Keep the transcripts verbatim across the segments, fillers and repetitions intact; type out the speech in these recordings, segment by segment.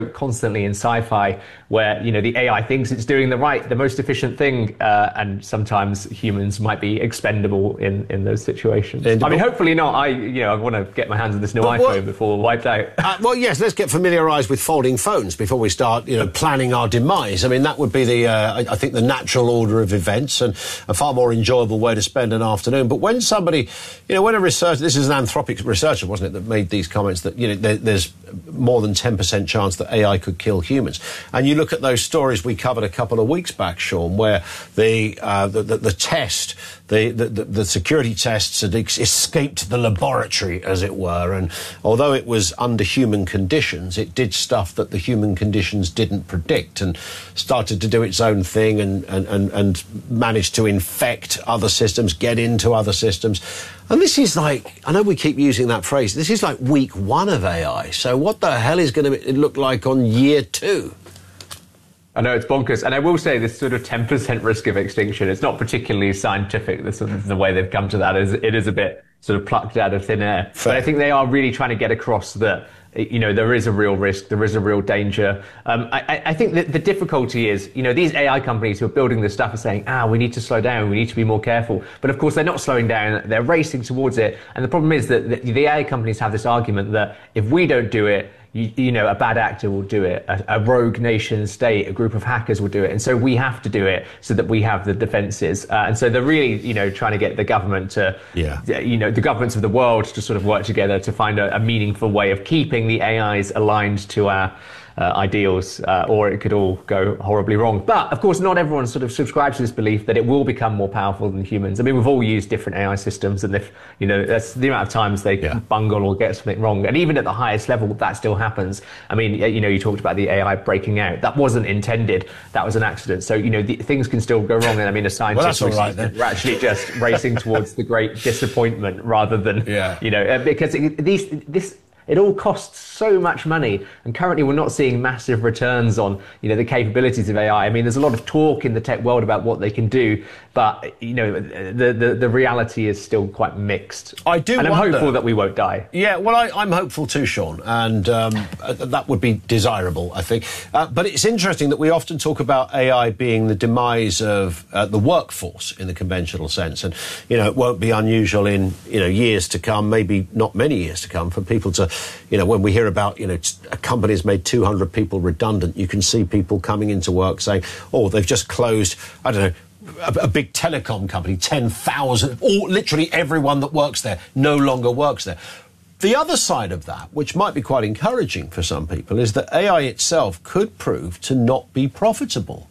constantly in sci-fi where, you know, the A I thinks it's doing the right, the most efficient thing, uh, and sometimes humans might be expendable in, in those situations. And I mean, hopefully not. I, you know, I want to get my hands on this new but, iPhone well, before we're wiped out. Uh, well, yes, let's get familiarised with folding phones before we start, you know, planning our demise. I mean, that would be the, uh, I, I think, the natural order of events and a far more enjoyable way to spend an afternoon. But when somebody, you know, when a researcher, this is an Anthropic researcher, wasn't it, that made these comments that, you know, there, there's more than ten percent chance that A I could kill humans. And you look at those stories we covered a couple of weeks back, Sean, where the uh, the, the, the test, the, the, the security tests had ex- escaped the laboratory, as it were. And although it was under human conditions, it did stuff that the human conditions didn't predict and started to do its own thing and, and, and, and managed to infect other systems, get into other systems. And this is like, I know we keep using that phrase, this is like week one of A I. So what the hell is going to look like on year two? I know, it's bonkers. And I will say this sort of ten percent risk of extinction, it's not particularly scientific, the, sort of, the way they've come to that. Is, it is a bit sort of plucked out of thin air. Fair. But I think they are really trying to get across that, you know, there is a real risk, there is a real danger. Um, I, I think that the difficulty is, you know, these A I companies who are building this stuff are saying, ah, we need to slow down, we need to be more careful. But of course, they're not slowing down, they're racing towards it. And the problem is that the, the A I companies have this argument that if we don't do it, You, you know, a bad actor will do it, a, a rogue nation state, a group of hackers will do it. And so we have to do it so that we have the defenses. Uh, and so they're really, you know, trying to get the government to, yeah. you know, the governments of the world to sort of work together to find a, a meaningful way of keeping the A Is aligned to our Uh, ideals, uh, or it could all go horribly wrong. But, of course, not everyone sort of subscribes to this belief that it will become more powerful than humans. I mean, we've all used different A I systems, and if, you know, that's the amount of times they yeah. bungle or get something wrong. And even at the highest level, that still happens. I mean, you know, you talked about the A I breaking out. That wasn't intended. That was an accident. So, you know, the, things can still go wrong. And I mean, a scientist well, that's all right, then. We're actually just racing towards the great disappointment rather than, yeah. you know, uh, because it, these, this... It all costs so much money, and currently we're not seeing massive returns on, you know, the capabilities of A I. I mean, there's a lot of talk in the tech world about what they can do, but, you know, the the, the reality is still quite mixed. I do, and I'm wonder, hopeful that we won't die. Yeah, well, I, I'm hopeful too, Sean, and um, that would be desirable, I think. Uh, but it's interesting that we often talk about A I being the demise of uh, the workforce in the conventional sense, and, you know, it won't be unusual in, you know, years to come, maybe not many years to come, for people to, you know, when we hear about, you know, a company has made two hundred people redundant, you can see people coming into work saying, oh, they've just closed, I don't know, a, a big telecom company, ten thousand, or literally everyone that works there no longer works there. The other side of that, which might be quite encouraging for some people, is that A I itself could prove to not be profitable.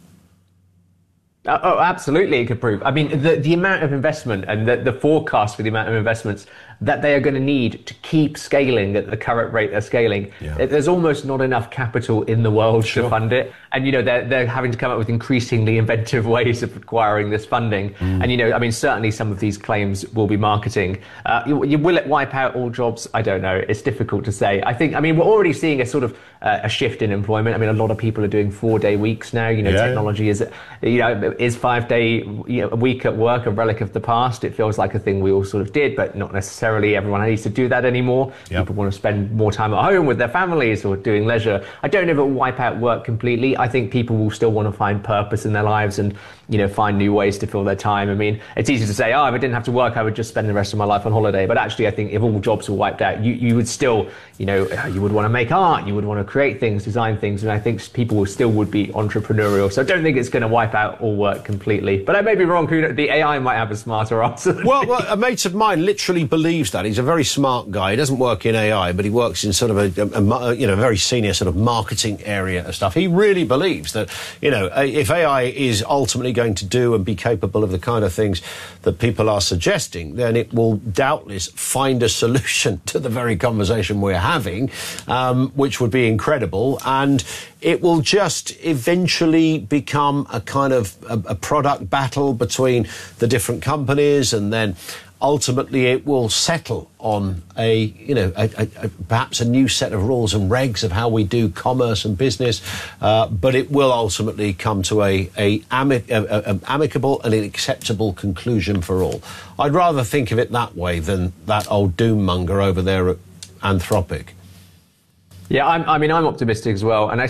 Uh, oh, absolutely, it could prove. I mean, the, the amount of investment and the, the forecast for the amount of investments that they are going to need to keep scaling at the current rate they're scaling, yeah. there's almost not enough capital in the world sure. to fund it. And, you know, they're, they're having to come up with increasingly inventive ways of acquiring this funding. Mm. And, you know, I mean, certainly some of these claims will be marketing. Uh, you, you, will it wipe out all jobs? I don't know. It's difficult to say. I think, I mean, we're already seeing a sort of uh, a shift in employment. I mean, a lot of people are doing four-day weeks now. You know, yeah. technology is, you know, is five-day you know, a week at work a relic of the past? It feels like a thing we all sort of did, but not necessarily everyone needs to do that anymore. Yep. People want to spend more time at home with their families or doing leisure. I don't know if it will wipe out work completely. I think people will still want to find purpose in their lives and, you know, find new ways to fill their time. I mean, it's easy to say, oh, if I didn't have to work, I would just spend the rest of my life on holiday. But actually, I think if all jobs were wiped out, you, you would still, you know, you would want to make art, you would want to create things, design things. And I think people will still would be entrepreneurial. So I don't think it's going to wipe out all work completely. But I may be wrong. The A I might have a smarter answer. Well, well, a mate of mine literally believes that. He's a very smart guy. He doesn't work in A I, but he works in sort of a, a, a you know, very senior sort of marketing area of stuff. He really believes that, you know, if A I is ultimately going to do and be capable of the kind of things that people are suggesting, then it will doubtless find a solution to the very conversation we're having, um, which would be incredible. And it will just eventually become a kind of a, a product battle between the different companies, and then ultimately it will settle on a, you know, a, a, a, perhaps a new set of rules and regs of how we do commerce and business, uh, but it will ultimately come to a, a, ami- a, a amicable and an acceptable conclusion for all. I'd rather think of it that way than that old doom monger over there at Anthropic. Yeah, I'm, I mean, I'm optimistic as well. And I